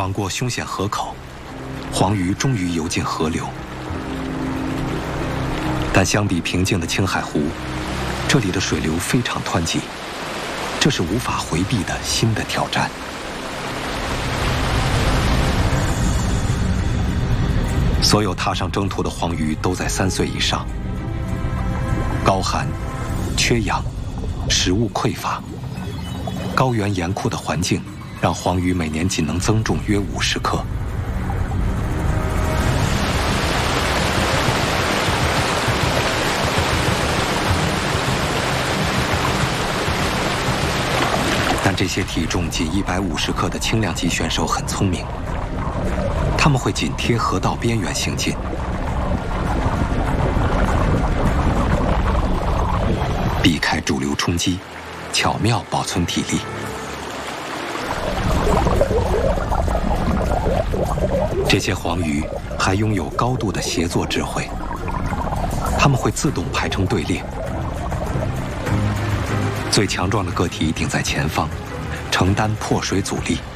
转过凶险河口，黄鱼终于游进河流。但相比平静的青海湖，这里的水流非常湍急，这是无法回避的新的挑战。所有踏上征途的黄鱼都在3岁以上。高寒、缺氧、食物匮乏，高原严酷的环境让黄鱼每年仅能增重约50克。但这些体重仅150克的轻量级选手很聪明，他们会紧贴河道边缘行进，避开主流冲击，巧妙保存体力。这些黄鱼还拥有高度的协作智慧，它们会自动排成队列，最强壮的个体顶在前方，承担破水阻力。